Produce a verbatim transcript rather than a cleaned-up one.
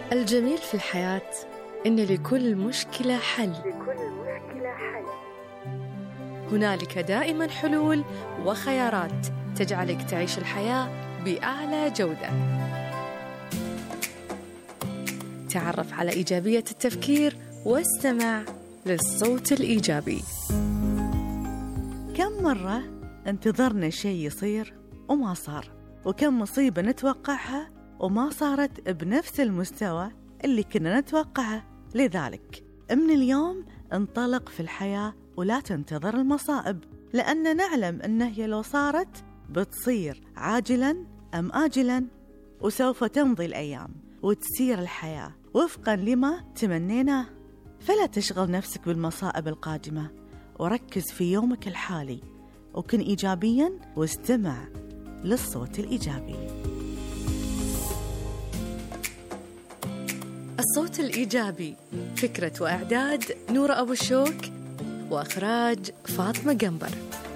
الجميل في الحياة إن لكل مشكلة حل. لكل مشكلة حل. هنالك دائما حلول وخيارات تجعلك تعيش الحياة بأعلى جودة. تعرف على إيجابية التفكير واستمع للصوت الإيجابي. كم مرة انتظرنا شيء يصير وما صار، وكم مصيبة نتوقعها وما صارت بنفس المستوى اللي كنا نتوقعه. لذلك من اليوم انطلق في الحياة ولا تنتظر المصائب، لأن نعلم أنه هي لو صارت بتصير عاجلا أم آجلا، وسوف تمضي الأيام وتسير الحياة وفقا لما تمنيناه. فلا تشغل نفسك بالمصائب القادمة، وركز في يومك الحالي، وكن إيجابيا واستمع للصوت الإيجابي. الصوت الإيجابي، فكرة وإعداد نورة أبو الشوك، وإخراج فاطمة قنبر.